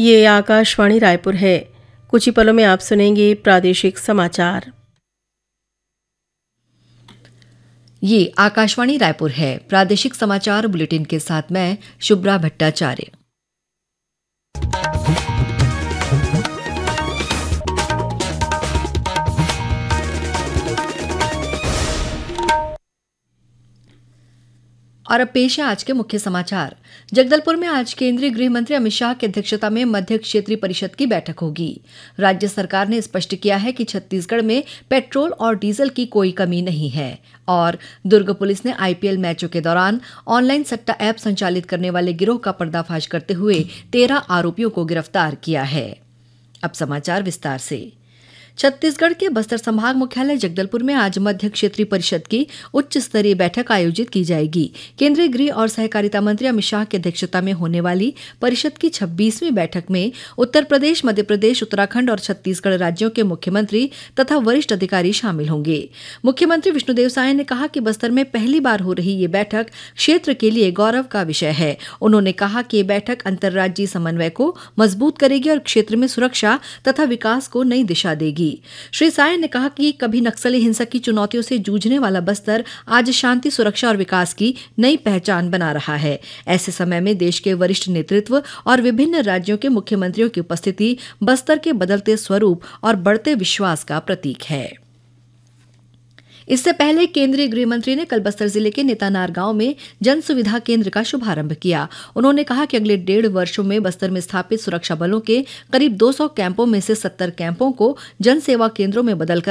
ये आकाशवाणी रायपुर है। कुछ ही पलों में आप सुनेंगे प्रादेशिक समाचार। ये आकाशवाणी रायपुर है। प्रादेशिक समाचार बुलेटिन के साथ मैं शुभ्रा भट्टाचार्य। और अब पेश है आज के मुख्य समाचार। जगदलपुर में आज केंद्रीय गृह मंत्री अमित शाह की अध्यक्षता में मध्य क्षेत्रीय परिषद की बैठक होगी। राज्य सरकार ने स्पष्ट किया है कि छत्तीसगढ़ में पेट्रोल और डीजल की कोई कमी नहीं है। और दुर्ग पुलिस ने आईपीएल मैचों के दौरान ऑनलाइन सट्टा ऐप संचालित करने वाले गिरोह का पर्दाफाश करते हुए 13 आरोपियों को गिरफ्तार किया है। अब समाचार विस्तार से। छत्तीसगढ़ के बस्तर संभाग मुख्यालय जगदलपुर में आज मध्य क्षेत्रीय परिषद की उच्च स्तरीय बैठक आयोजित की जाएगी। केंद्रीय गृह और सहकारिता मंत्री अमित शाह की अध्यक्षता में होने वाली परिषद की 26वीं बैठक में उत्तर प्रदेश, मध्य प्रदेश, उत्तराखंड और छत्तीसगढ़ राज्यों के मुख्यमंत्री तथा वरिष्ठ अधिकारी शामिल होंगे। मुख्यमंत्री विष्णुदेव साय ने कहा कि बस्तर में पहली बार हो रही ये बैठक क्षेत्र के लिए गौरव का विषय है। उन्होंने कहा कि ये बैठक अंतर्राज्यीय समन्वय को मजबूत करेगी और क्षेत्र में सुरक्षा तथा विकास को नई दिशा देगी। श्री साय ने कहा कि कभी नक्सली हिंसा की चुनौतियों से जूझने वाला बस्तर आज शांति, सुरक्षा और विकास की नई पहचान बना रहा है। ऐसे समय में देश के वरिष्ठ नेतृत्व और विभिन्न राज्यों के मुख्यमंत्रियों की उपस्थिति बस्तर के बदलते स्वरूप और बढ़ते विश्वास का प्रतीक है। इससे पहले केंद्रीय गृह मंत्री ने कल बस्तर जिले के नेतानार गांव में जन सुविधा केंद्र का शुभारंभ किया। उन्होंने कहा कि अगले 1.5 वर्षों में बस्तर में स्थापित सुरक्षा बलों के करीब 200 कैंपों में से 70 कैंपों को जन सेवा केंद्रों में बदलकर